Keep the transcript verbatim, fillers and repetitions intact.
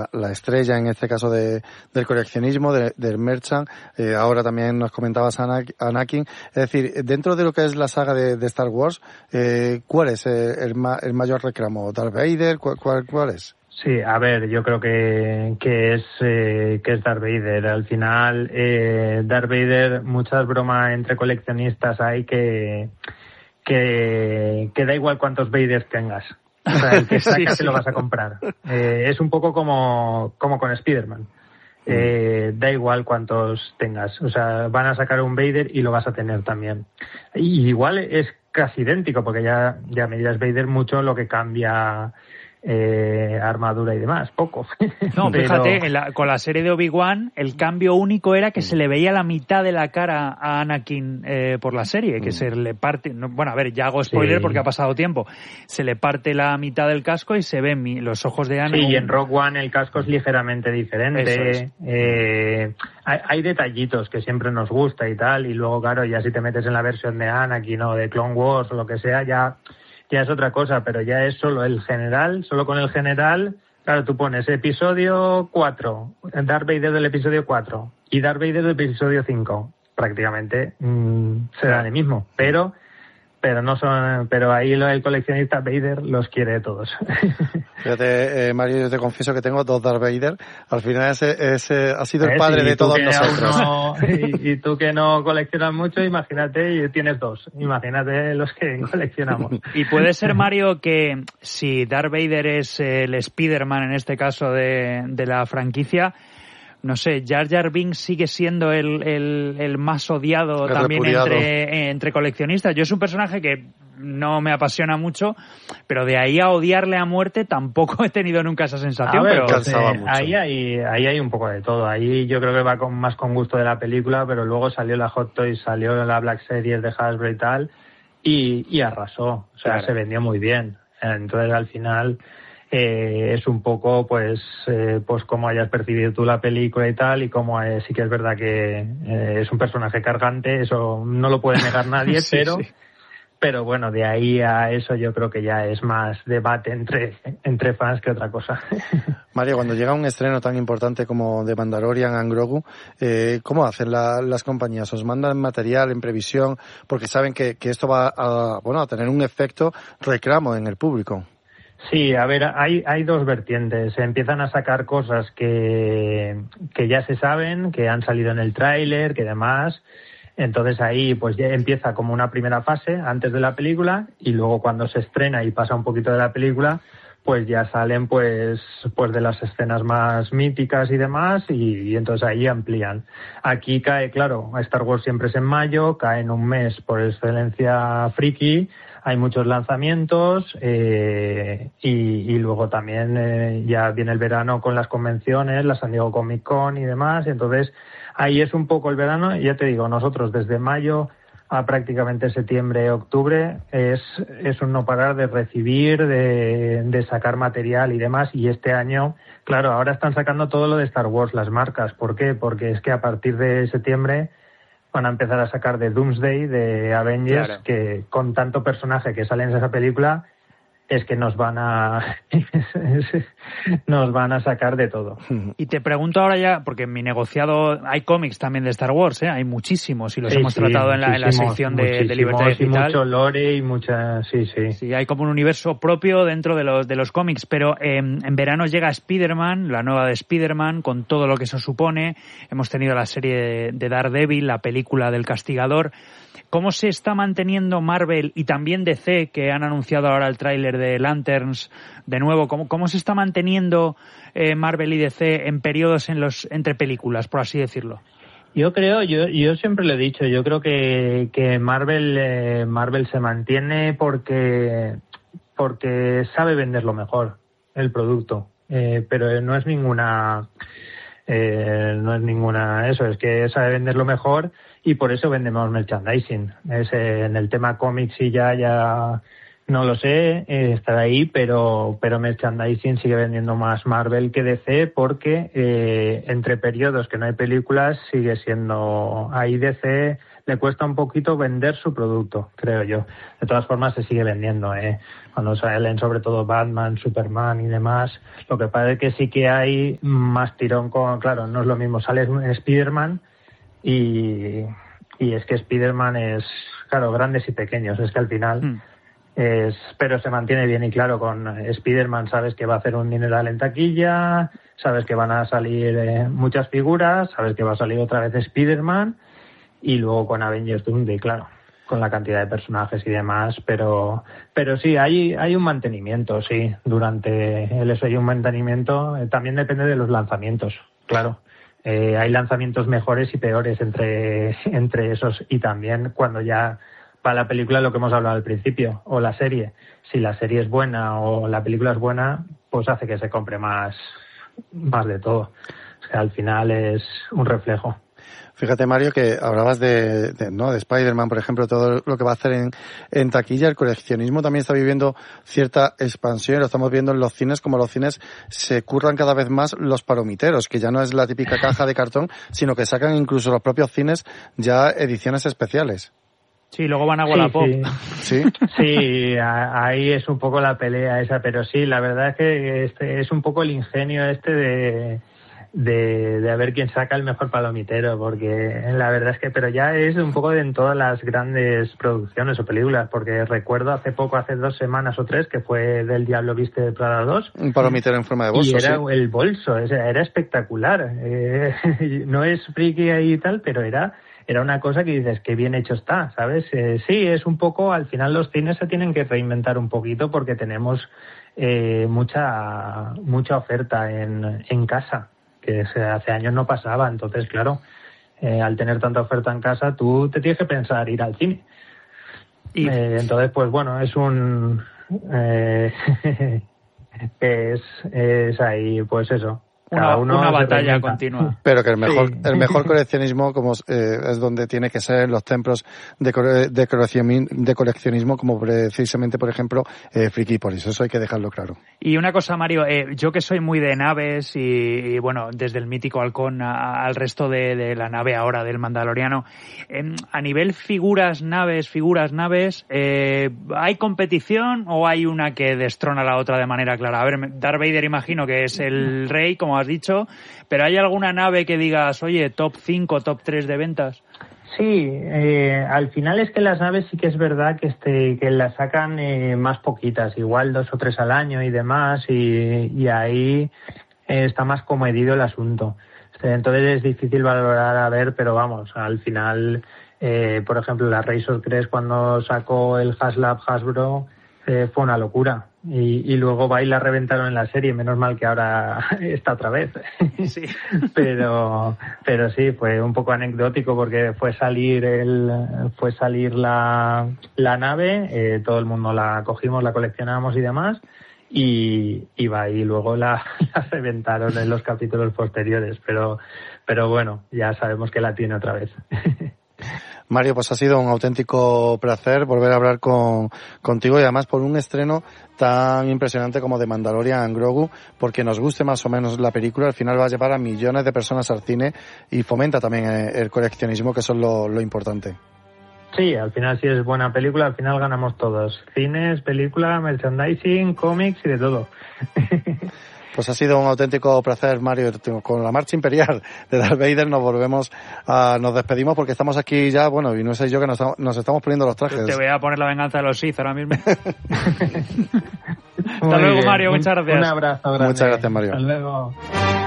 la estrella en este caso de, del coleccionismo, de, del merchant. Eh, ahora también nos comentabas Anakin. Es decir, dentro de lo que es la saga de, de Star Wars, eh, ¿cuál es el, el, ma, el mayor reclamo? ¿Darth Vader? ¿Cuál, cuál, cuál es? Sí, a ver, yo creo que, que es eh, que es Darth Vader. Al final, eh, Darth Vader, muchas bromas entre coleccionistas hay que, que, que da igual cuántos Vaders tengas. O sea, el que saca sí, sí. te lo vas a comprar. Eh, es un poco como, como con Spider-Man. Eh, da igual cuántos tengas. O sea, van a sacar un Vader y lo vas a tener también. Y igual es casi idéntico, porque ya, ya me dirás Vader mucho lo que cambia eh, armadura y demás, poco. No, Pero... fíjate, en la, con la serie de Obi-Wan, el cambio único era que se le veía la mitad de la cara a Anakin eh, por la serie, que mm. se le parte, no, bueno, a ver, ya hago spoiler sí. porque ha pasado tiempo, se le parte la mitad del casco y se ven mi, los ojos de Anakin. Sí, y en Rogue One el casco es ligeramente diferente. Es. Eh, hay, hay detallitos que siempre nos gusta y tal, y luego, claro, ya si te metes en la versión de Anakin o de Clone Wars o lo que sea, ya... ya es otra cosa, pero ya es solo el general, solo con el general, claro, tú pones episodio cuatro, Darth Vader del episodio cuatro y Darth Vader del episodio cinco, prácticamente mmm, será el mismo, pero pero no son, pero ahí lo, el coleccionista Vader los quiere todos. Fíjate, eh, Mario, yo te confieso que tengo dos Darth Vader. Al final ese, ese ha sido el padre de todos nosotros. No, y, y tú que no coleccionas mucho, imagínate, y tienes dos. Imagínate los que coleccionamos. Y puede ser, Mario, que si Darth Vader es el Spider-Man, en este caso, de, de la franquicia, no sé, Jar Jar Binks sigue siendo el, el, el más odiado el también entre, entre coleccionistas. Yo es un personaje que no me apasiona mucho, pero de ahí a odiarle a muerte tampoco he tenido nunca esa sensación. A ver, pero pues, eh, ahí, hay, ahí hay un poco de todo. Ahí yo creo que va con más con gusto de la película, pero luego salió la Hot Toys, salió la Black Series de Hasbro y tal, y, y arrasó. O sea, claro, se vendió muy bien. Entonces, al final... Eh, es un poco pues eh, pues cómo hayas percibido tú la película y tal, y cómo eh, sí que es verdad que eh, es un personaje cargante, eso no lo puede negar nadie, sí, pero sí. pero bueno, de ahí a eso yo creo que ya es más debate entre entre fans que otra cosa. Mario, cuando llega un estreno tan importante como The Mandalorian and Grogu, eh, ¿cómo hacen la, las compañías? ¿Os mandan material en previsión? Porque saben que, que esto va a, bueno, a tener un efecto reclamo en el público. Sí, a ver, hay, hay dos vertientes. Se empiezan a sacar cosas que, que ya se saben, que han salido en el tráiler, que demás. Entonces ahí pues ya empieza como una primera fase antes de la película, y luego cuando se estrena y pasa un poquito de la película, pues ya salen pues pues de las escenas más míticas y demás, y, y entonces ahí amplían. Aquí cae, claro, Star Wars siempre es en mayo, cae en un mes por excelencia friki. Hay muchos lanzamientos eh, y, y luego también eh, ya viene el verano con las convenciones, la San Diego Comic Con y demás. Y entonces ahí es un poco el verano. Y ya te digo, nosotros desde mayo a prácticamente septiembre, octubre es, es un no parar de recibir, de, de sacar material y demás. Y este año, claro, ahora están sacando todo lo de Star Wars, las marcas. ¿Por qué? Porque es que a partir de septiembre van a empezar a sacar de Doomsday, de Avengers, claro, que con tanto personaje que sale en esa película, es que nos van a nos van a sacar de todo. Y te pregunto ahora ya, porque en mi negociado hay cómics también de Star Wars, ¿eh? Hay muchísimos, y los sí, hemos sí, tratado en la, en la sección de, de Libertad Digital. Y mucho lore y mucha... Sí, sí. Sí, hay como un universo propio dentro de los de los cómics, pero eh, en verano llega Spider-Man, la nueva de Spider-Man, con todo lo que eso supone. Hemos tenido la serie de, de Daredevil, la película del Castigador. ¿Cómo se está manteniendo Marvel y también D C, que han anunciado ahora el tráiler de Lanterns de nuevo? ¿Cómo, cómo se está manteniendo eh, Marvel y D C en periodos en los entre películas, por así decirlo? Yo creo, yo yo siempre lo he dicho, yo creo que que Marvel eh, Marvel se mantiene porque porque sabe venderlo mejor el producto, eh, pero no es ninguna eh, no es ninguna eso, es que sabe venderlo mejor. Y por eso vendemos merchandising. Es, eh, en el tema cómics sí ya, ya no lo sé, eh, estará ahí, pero, pero merchandising sigue vendiendo más Marvel que D C, porque eh, entre periodos que no hay películas sigue siendo ahí D C, le cuesta un poquito vender su producto, creo yo. De todas formas se sigue vendiendo, ¿eh? Cuando salen sobre todo Batman, Superman y demás, lo que pasa es que sí que hay más tirón con, claro, no es lo mismo, sale Spider-Man y, y es que Spider-Man es, claro, grandes y pequeños, es que al final mm. es, pero se mantiene bien y claro, con Spider-Man sabes que va a hacer un dineral en taquilla, sabes que van a salir eh, muchas figuras, sabes que va a salir otra vez Spider-Man y luego con Avengers Doomsday, claro, con la cantidad de personajes y demás, pero pero sí, hay hay un mantenimiento, sí, durante el eso hay un mantenimiento, eh, también depende de los lanzamientos, claro. Eh, hay lanzamientos mejores y peores entre entre esos y también cuando ya va la película, lo que hemos hablado al principio, o la serie. Si la serie es buena o la película es buena, pues hace que se compre más más de todo. O sea, al final es un reflejo. Fíjate, Mario, que hablabas de, de, ¿no? de Spider-Man, por ejemplo, todo lo que va a hacer en, en taquilla. El coleccionismo también está viviendo cierta expansión. Lo estamos viendo en los cines, como los cines se curran cada vez más los palomiteros, que ya no es la típica caja de cartón, sino que sacan incluso los propios cines ya ediciones especiales. Sí, luego van a Wallapop. Sí, sí. Sí, ahí es un poco la pelea esa, pero sí, la verdad es que este es un poco el ingenio este de... De, de a ver quién saca el mejor palomitero, porque la verdad es que, pero ya es un poco de en todas las grandes producciones o películas, porque recuerdo hace poco, hace dos semanas o tres, que fue del Diablo Viste de Prada dos. Un palomitero en forma de bolso, y era sí. El bolso, era espectacular. Eh, no es friki ahí y tal, pero era era una cosa que dices, qué bien hecho está, ¿sabes? Eh, sí, es un poco, al final los cines se tienen que reinventar un poquito porque tenemos eh, mucha mucha oferta en, en casa, que hace años no pasaba. Entonces, claro, eh, al tener tanta oferta en casa, tú te tienes que pensar ir al cine. Y eh, entonces, pues bueno, es un... Eh, es, es ahí, pues eso. Una, una batalla continua. Pero que el mejor sí. el mejor coleccionismo como eh, es donde tiene que ser en los templos de, de, coleccionismo, de coleccionismo, como precisamente, por ejemplo, eh, Frikipolis. Eso hay que dejarlo claro. Y una cosa, Mario, eh, yo que soy muy de naves y, y bueno, desde el mítico halcón a, al resto de, de la nave ahora del Mandaloriano, eh, a nivel figuras, naves, figuras, naves, eh, ¿hay competición o hay una que destrona a la otra de manera clara? A ver, Darth Vader imagino que es el rey, como has dicho, pero ¿hay alguna nave que digas, oye, top cinco, top tres de ventas? Sí, eh, al final es que las naves sí que es verdad que este que las sacan eh, más poquitas, igual dos o tres al año y demás, y, y ahí eh, está más comedido el asunto. Entonces es difícil valorar a ver, pero vamos, al final, eh, por ejemplo, la Razor tres cuando sacó el HasLab Hasbro eh, fue una locura. Y, y luego va y la reventaron en la serie, menos mal que ahora está otra vez. Sí. pero pero sí, fue un poco anecdótico porque fue salir el fue salir la, la nave, eh, todo el mundo la cogimos, la coleccionamos y demás, y, y va y luego la, la reventaron en los capítulos posteriores, pero pero bueno, ya sabemos que la tiene otra vez. Mario, pues ha sido un auténtico placer volver a hablar con, contigo y además por un estreno tan impresionante como de Mandalorian Grogu, porque nos guste más o menos la película, al final va a llevar a millones de personas al cine y fomenta también el coleccionismo, que eso es lo, lo importante. Sí, al final si es buena película, al final ganamos todos. Cines, película, merchandising, cómics y de todo. Pues ha sido un auténtico placer, Mario. Con la marcha imperial de Darth Vader nos volvemos a, nos despedimos porque estamos aquí ya, bueno, y no sé yo que nos, nos estamos poniendo los trajes. Te voy a poner la venganza de los Sith ahora mismo. Hasta luego, Mario, muchas gracias. Un abrazo grande. Muchas gracias, Mario. Hasta luego.